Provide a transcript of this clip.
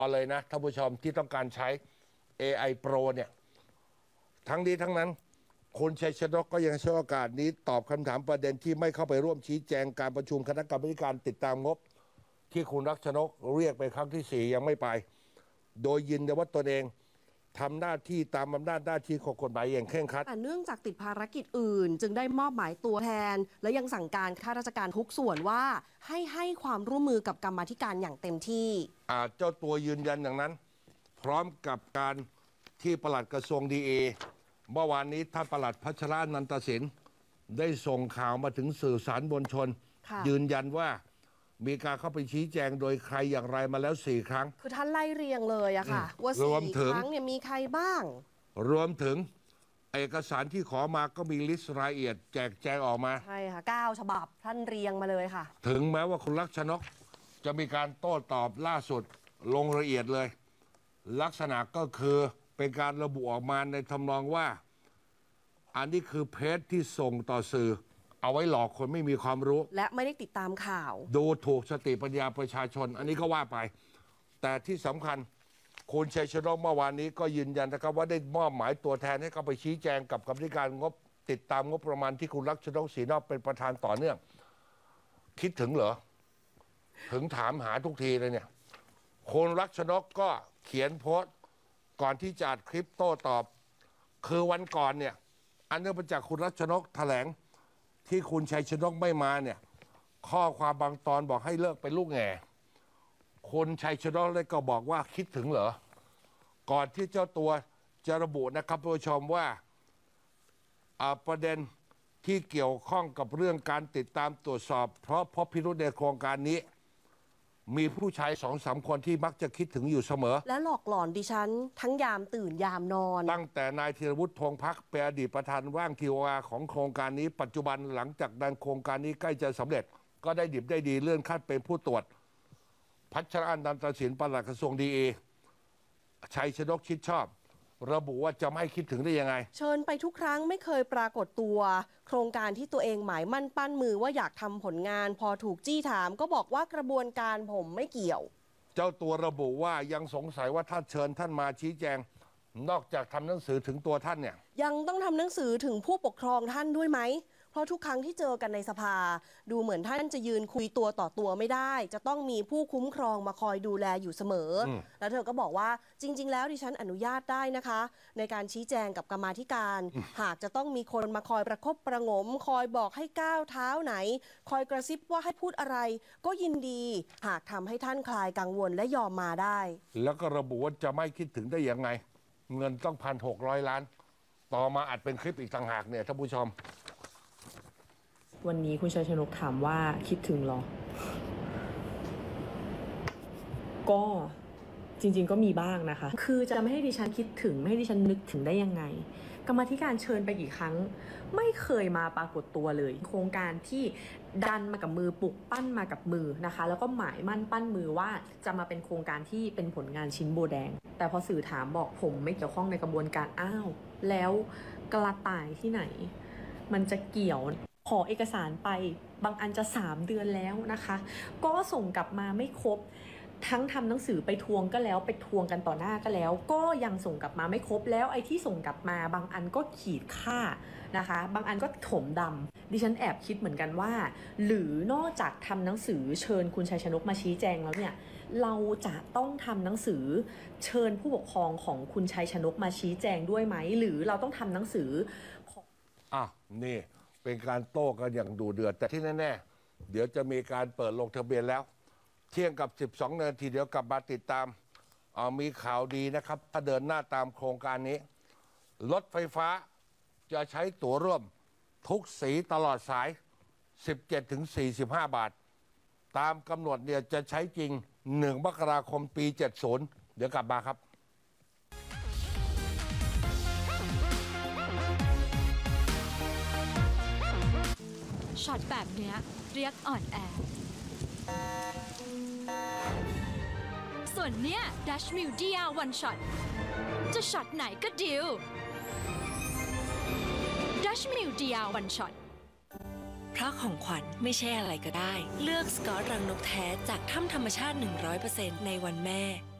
เอาเลยนะท่านผู้ชมที่ต้องการใช้ AI Pro เนี่ยทั้งนี้ทั้งนั้นคุณชัยชนกก็ยังใช้โอกาสนี้ตอบคำถามประเด็นที่ไม่เข้าไปร่วมชี้แจงการประชุมคณะกรรมการติดตามงบที่คุณรักชนกเรียกไปครั้งที่4ยังไม่ไปโดยยืนยันว่าตนเองทำหน้าที่ตามอำนาจหน้าที่ของกฎหมายอย่างเคร่งครัดแต่เนื่องจากติดภารกิจอื่นจึงได้มอบหมายตัวแทนและยังสั่งการข้าราชการทุกส่วนว่าให้ความร่วมมือกับกรรมาธิการอย่างเต็มที่เจ้าตัวยืนยันอย่างนั้นพร้อมกับการที่ปลัดกระทรวงดีเอเมื่อวานนี้ท่านปลัดพัชรานันตสินได้ส่งข่าวมาถึงสื่อสารมวลชนยืนยันว่ามีการเข้าไปชี้แจงโดยใครอย่างไรมาแล้ว4 ครั้งคือท่านไล่เรียงเลยอะค่ะว่า4 ครั้งเนี่ยมีใครบ้างรวมถึงเอกสารที่ขอมาก็มีลิสต์รายละเอียดแจกแจงออกมาใช่ค่ะ9 ฉบับท่านเรียงมาเลยค่ะถึงแม้ว่าคุณลักษณกจะมีการโต้ตอบล่าสุดลงรายละเอียดเลยลักษณะก็คือเป็นการระบุออกมาในทำนองว่าอันนี้คือเพจที่ส่งต่อสื่อเอาไว้หลอกคนไม่มีความรู้และไม่ได้ติดตามข่าวดูถูกสติปัญญาประชาชนอันนี้ก็ว่าไปแต่ที่สำคัญคุณชัยชนกเมื่อวานนี้ก็ยืนยันนะครับว่าได้มอบหมายตัวแทนให้เข้าไปชี้แจงกับกรรมการงบติดตามงบประมาณที่คุณลักษณกศรีนอกเป็นประธานต่อเนื่องคิดถึงเหรอถึงถามหาทุกทีเลยเนี่ยคุณลักษณกก็เขียนโพสต์ก่อนที่จะอัดคลิปโต้ตอบคือวันก่อนเนี่ยอันเนื่องมาจากคุณลักษณกแถลงที่คุณชัยชนกไม่มาเนี่ยข้อความบางตอนบอกให้เลิกเป็นลูกแง่คนชัยชนกเลยก็บอกว่าคิดถึงเหรอก่อนที่เจ้าตัวจะระบุนะครับผู้ชมว่าประเด็นที่เกี่ยวข้องกับเรื่องการติดตามตรวจสอบเพราะพบพิรุธในโครงการนี้มีผู้ชาย 2-3 คนที่มักจะคิดถึงอยู่เสมอและหลอกหลอนดิฉันทั้งยามตื่นยามนอนตั้งแต่นายธีรวุฒิธงพักเป็นอดีตประธานว่างทีโออาร์ของโครงการนี้ปัจจุบันหลังจากดันโครงการนี้ใกล้จะสำเร็จก็ได้ดิบได้ดีเลื่อนขั้นเป็นผู้ตรวจพัชรนันตสินปลัดกระทรวงดีเอชัยชนกชิดชอบระบุว่าจะไม่คิดถึงได้ยังไงเชิญไปทุกครั้งไม่เคยปรากฏตัวโครงการที่ตัวเองหมายมั่นปั้นมือว่าอยากทำผลงานพอถูกจี้ถามก็บอกว่ากระบวนการผมไม่เกี่ยวเจ้าตัวระบุว่ายังสงสัยว่าถ้าเชิญท่านมาชี้แจงนอกจากทำหนังสือถึงตัวท่านเนี่ยยังต้องทำหนังสือถึงผู้ปกครองท่านด้วยไหมเพราะทุกครั้งที่เจอกันในสภาดูเหมือนท่านจะยืนคุยตัวต่อตัวไม่ได้จะต้องมีผู้คุ้มครองมาคอยดูแลอยู่เสมอแล้วเธอก็บอกว่าจริงๆแล้วดิฉันอนุญาตได้นะคะในการชี้แจงกับกรรมาธิการหากจะต้องมีคนมาคอยประคบประหงมคอยบอกให้ก้าวเท้าไหนคอยกระซิบว่าให้พูดอะไรก็ยินดีหากทำให้ท่านคลายกังวลและยอมมาได้แล้วก็ระบุว่าจะไม่คิดถึงได้ยังไงเงินต้อง1,600 ล้านต่อมาอัดเป็นคลิปอีกต่างหากเนี่ยท่านผู้ชมวันนี้คุณชัยชนกถามว่าคิดถึงหรอก็จริงๆก็มีบ้างนะคะคือจะไม่ให้ดิฉันคิดถึงไม่ให้ดิฉันนึกถึงได้ยังไงกรรมาธิการเชิญไปกี่ครั้งไม่เคยมาปรากฏตัวเลยโครงการที่ดันมากับมือปลุกปั้นมากับมือนะคะแล้วก็หมายมั่นปั้นมือว่าจะมาเป็นโครงการที่เป็นผลงานชิ้นโบแดงแต่พอสื่อถามบอกผมไม่เกี่ยวข้องในกระบวนการอ้าวแล้วกระต่ายที่ไหนมันจะเกี่ยวขอเอกสารไปบางอันจะ3 เดือนแล้วนะคะก็ส่งกลับมาไม่ครบทั้งทำหนังสือไปทวงก็แล้วไปทวงกันต่อหน้าก็แล้วก็ยังส่งกลับมาไม่ครบแล้วไอ้ที่ส่งกลับมาบางอันก็ขีดค่านะคะบางอันก็ถมดำดิฉันแอบคิดเหมือนกันว่าหรือนอกจากทำหนังสือเชิญคุณชัยชนกมาชี้แจงแล้วเนี่ยเราจะต้องทำหนังสือเชิญผู้ปกครองของคุณชัยชนกมาชี้แจงด้วยไหมหรือเราต้องทำหนังสือนี่เป็นการโต้กันอย่างดุเดือดแต่ที่แน่ๆเดี๋ยวจะมีการเปิดลงทะเบียนแล้วเที่ยงกับ12 นาทีเดี๋ยวกลับมาติดตามมีข่าวดีนะครับถ้าเดินหน้าตามโครงการนี้รถไฟฟ้าจะใช้ตั๋วร่วมทุกสีตลอดสาย 17-45 บาทตามกำหนดเนี่ยจะใช้จริง1 มกราคมปี 70เดี๋ยวกลับมาครับช็อตแบบเนี้ยเรียกอ่อนแอส่วนเนี้ย Dash Mill DR One Shot จะช็อตไหนก็ดิว Dash Mill DR One Shot เพราะของขวัญไม่ใช่อะไรก็ได้เลือกสกอตรังนกแท้จากถ้ำธรรมชาติ 100% ในวันแม่